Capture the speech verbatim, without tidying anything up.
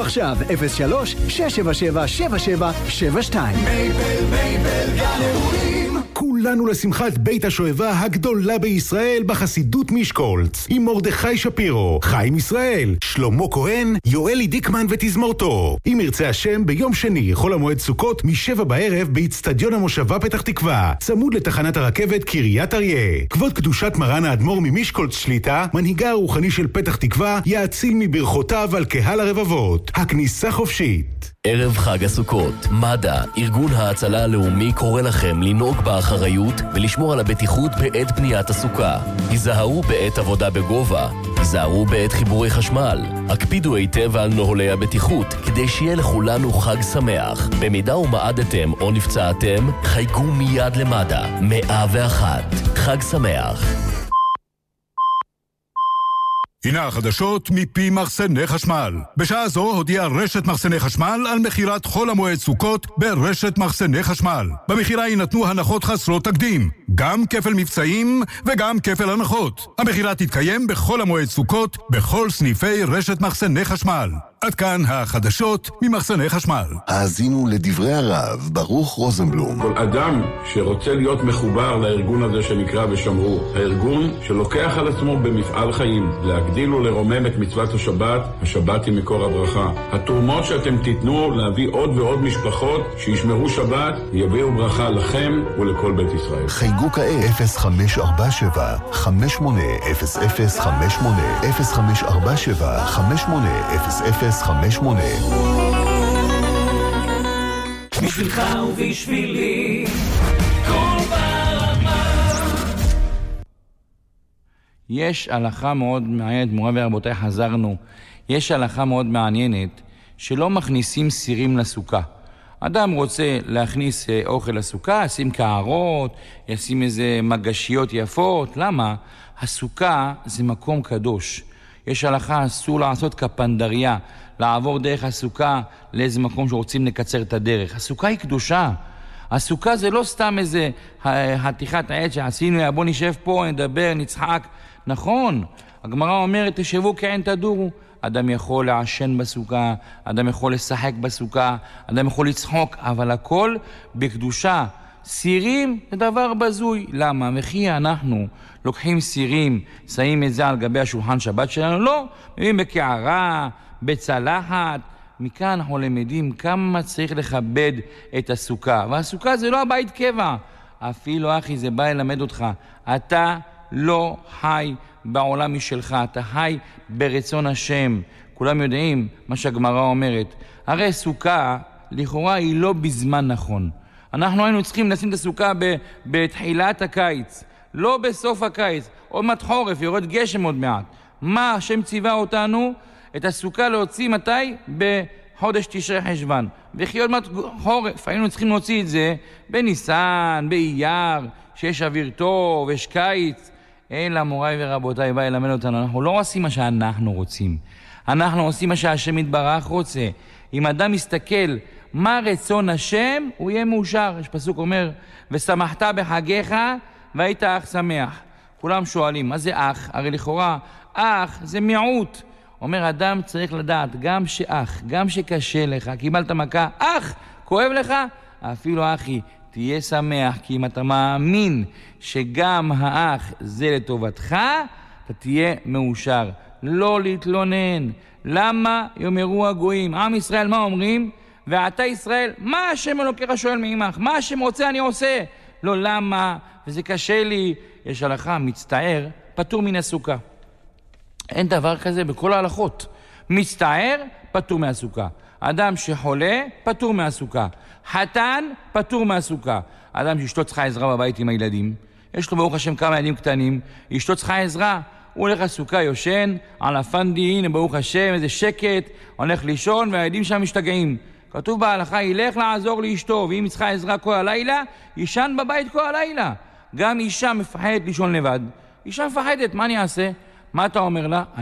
חייגו עכשיו אפס שלוש שש שבע שבע שבע שבע שבע שתיים. מייבל, מייבל, גן אירועים. כולנו לשמחת בית השואבה הגדולה בישראל בחסידות משקולץ, עם מרדכי שפירו, חיים ישראל, שלמה כהן, יואלי דיקמן ותזמורתו. אם ירצה השם, ביום שני חול המועד סוכות משבע בערב באצטדיון המושבה פתח תקווה, צמוד לתחנת הרכבת קריית אריה. כבוד קדושת מרן האדמו"ר ממשקולץ שליטה, מנהיגה הרוחני של פתח תקווה, יאציל מברכותיו על קהל הרבבות. הכניסה חופשית. ערב חג הסוכות, מד"א, ארגון ההצלה הלאומי, קורא לכם לנהוג באחריות ולשמור על הבטיחות בעת בניית הסוכה. היזהרו בעת עבודה בגובה, היזהרו בעת חיבורי חשמל. הקפידו היטב על נוהלי הבטיחות כדי שיהיה לכולנו חג שמח. במידה ומעדתם או נפצעתם, חייגו מיד למד"א. מאה ואחת. חג שמח. הנה החדשות מפי מחסני חשמל. בשעה זו הודיעה רשת מחסני חשמל על מחירת חול המועד סוכות ברשת מחסני חשמל. במחירה יינתנו הנחות חסרות תקדים, גם כפל מבצעים וגם כפל הנחות. המחירה תתקיים בכל המועד סוכות בכל סניפי רשת מחסני חשמל. עד כאן החדשות ממחסני חשמל. האזינו לדברי הרב ברוך רוזנבלום. כל אדם שרוצה להיות מחובר לארגון הזה שנקרא ושמרו, הארגון שלוקח על עצמו במפעל חיים להגדיל ולרומם את מצוות השבת, השבת היא מקור הברכה. התרומות שאתם תיתנו להביא עוד ועוד משפחות שישמרו שבת, יביאו ברכה לכם ולכל בית ישראל. חייגו כעת אפס חמש ארבע שבע חמש שמונה אפס אפס חמש שמונה אפס חמש ארבע שבע חמש שמונה אפס אפס חמש שמונה. בשבילך ובשבילי כל ברמה. יש הלכה מאוד מעניינת, מורה ורבותיי, חזרנו. יש הלכה מאוד מעניינת שלא מכניסים סירים לסוכה. אדם רוצה להכניס אוכל לסוכה, ישים קערות, ישים איזה מגשיות יפות. למה? הסוכה זה מקום קדוש. יש הלכה, אסור לעשות כפנדריה, לעבור דרך הסוכה לאיזה מקום שרוצים לקצר את הדרך. הסוכה היא קדושה. הסוכה זה לא סתם איזה חתיכת העץ שעשינו, בוא נשב פה, נדבר, נצחק. נכון, הגמרא אומרת, תשבו כעין תדורו. אדם יכול לעשן בסוכה, אדם יכול לשחק בסוכה, אדם יכול לצחוק, אבל הכל בקדושה. סירים זה דבר בזוי. למה? וכי אנחנו לוקחים סירים, שמים את זה על גבי השולחן שבת שלנו? לא, מביאים בקערה, בצלחת. מכאן אנחנו למדים כמה צריך לכבד את הסוכה. והסוכה זה לא הבית קבע. אפילו אחי, זה בא ללמד אותך. אתה לא חי בעולם משלך, אתה חי ברצון השם. כולם יודעים מה שהגמרא אומרת. הרי סוכה לכאורה היא לא בזמן נכון. אנחנו היינו צריכים לשים את הסוכה ב- בתחילת הקיץ, לא בסוף הקיץ. עוד מעט חורף, יורד גשם עוד מעט. מה השם ציווה אותנו? את הסוכה להוציא מתי? בחודש תשרי חשבן. וכי עוד מעט חורף, היינו צריכים להוציא את זה בניסן, באייר, שיש אוויר טוב, יש קיץ. אלא מוריי ורבותיי, בא ללמד אותנו, אנחנו לא עושים מה שאנחנו רוצים. אנחנו עושים מה שהשם יתברך רוצה. אם אדם מסתכל מה רצון השם, הוא יהיה מאושר. יש פסוק אומר, ושמחת בחגיך והיית אח שמח. כולם שואלים, מה זה אח? הרי לכאורה, אח זה מיעוט. אומר, אדם צריך לדעת, גם שאח, גם שקשה לך, קיבלת מכה, אח, כואב לך? אפילו אחי, תהיה שמח, כי אם אתה מאמין שגם האח זה לטובתך, אתה תהיה מאושר. לא להתלונן. למה יאמרו הגויים? עם ישראל מה אומרים? ואתה ישראל, מה השם אלוקיך שואל מעמך? מה השם רוצה אני עושה? לא למה, וזה קשה לי. יש הלכה, מצטער, פטור מן הסוכה. אין דבר כזה בכל ההלכות. מצטער, פטור מהסוכה. אדם שחולה, פטור מהסוכה. חתן, פטור מהסוכה. אדם שאשתו צריכה עזרה בבית עם הילדים, יש לו ברוך השם כמה ילדים קטנים, אשתו צריכה עזרה, הוא הולך לסוכה, יושן, על הפנדי, הנה ברוך השם, איזה שקט, הולך לישון, והילדים שם משתגעים. כתוב בהלכה, ילך לעזור לאשתו, ואם צריכה עזרה כל הלילה, ישן בבית כל הלילה. גם אישה מפחדת לישון לבד. אישה מפחדת, מה אני אעשה? מה אתה אומר לה?